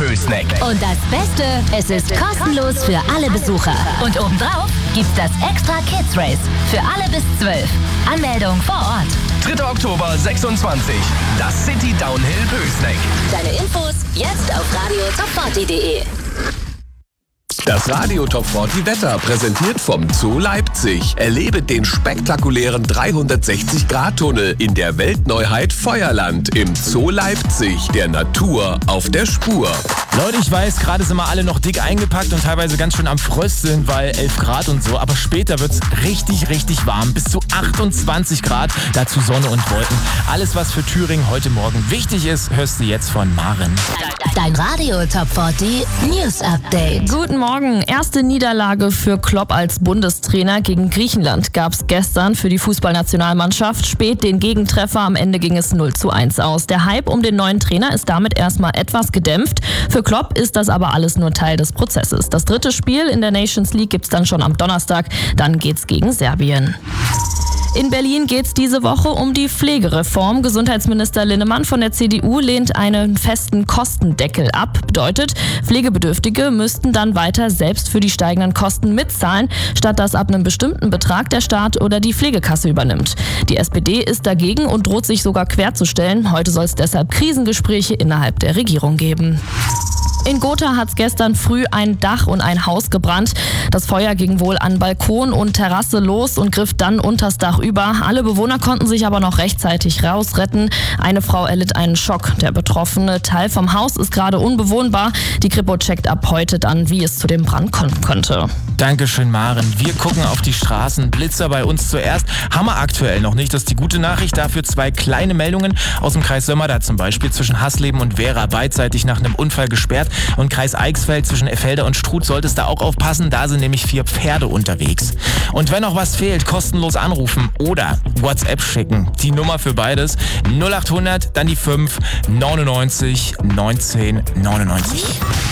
Pösneck. Und das Beste, es ist kostenlos für alle Besucher. Und obendrauf gibt's das Extra Kids Race für alle bis 12. Anmeldung vor Ort. 3. Oktober 26. Das City Downhill Pösneck. Deine Infos jetzt auf radiotop40.de. Das Radio Top 40 Wetter präsentiert vom Zoo Leipzig. Erlebe den spektakulären 360-Grad-Tunnel in der Weltneuheit Feuerland im Zoo Leipzig. Der Natur auf der Spur. Leute, ich weiß, gerade sind wir alle noch dick eingepackt und teilweise ganz schön am Frösteln, weil 11 Grad und so. Aber später wird's richtig, richtig warm. Bis zu 28 Grad, dazu Sonne und Wolken. Alles, was für Thüringen heute Morgen wichtig ist, hörst du jetzt von Maren. Dein Radio Top 40 News Update. Guten Morgen. Erste Niederlage für Klopp als Bundestrainer gegen Griechenland gab es gestern für die Fußballnationalmannschaft. Spät den Gegentreffer, am Ende ging es 0:1 aus. Der Hype um den neuen Trainer ist damit erstmal etwas gedämpft. Für Klopp ist das aber alles nur Teil des Prozesses. Das dritte Spiel in der Nations League gibt's dann schon am Donnerstag. Dann geht's gegen Serbien. In Berlin geht es diese Woche um die Pflegereform. Gesundheitsminister Linnemann von der CDU lehnt einen festen Kostendeckel ab. Bedeutet, Pflegebedürftige müssten dann weiter selbst für die steigenden Kosten mitzahlen, statt dass ab einem bestimmten Betrag der Staat oder die Pflegekasse übernimmt. Die SPD ist dagegen und droht sich sogar querzustellen. Heute soll es deshalb Krisengespräche innerhalb der Regierung geben. In Gotha hat es gestern früh ein Dach und ein Haus gebrannt. Das Feuer ging wohl an Balkon und Terrasse los und griff dann unters Dach über. Alle Bewohner konnten sich aber noch rechtzeitig rausretten. Eine Frau erlitt einen Schock. Der betroffene Teil vom Haus ist gerade unbewohnbar. Die Kripo checkt ab heute dann, wie es zu dem Brand kommen könnte. Dankeschön, Maren. Wir gucken auf die Straßen. Blitzer bei uns zuerst. Haben wir aktuell noch nicht. Das ist die gute Nachricht. Dafür 2 kleine Meldungen aus dem Kreis Sömmerda zum Beispiel. Zwischen Hasleben und Vera beidseitig nach einem Unfall gesperrt. Und Kreis Eichsfeld zwischen Effelder und Struth solltest du auch aufpassen. Da sind nämlich 4 Pferde unterwegs. Und wenn noch was fehlt, kostenlos anrufen oder WhatsApp schicken. Die Nummer für beides 0800, dann die 5 99 19 99.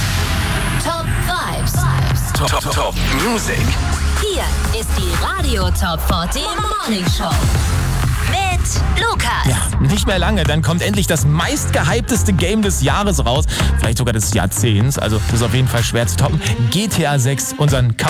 Top Vibes. Top Music. Hier ist die Radio Top 40 Morning Show. Mit Lukas. Ja, nicht mehr lange, dann kommt endlich das meistgehypteste Game des Jahres raus. Vielleicht sogar des Jahrzehnts. Also das ist auf jeden Fall schwer zu toppen. GTA 6, unseren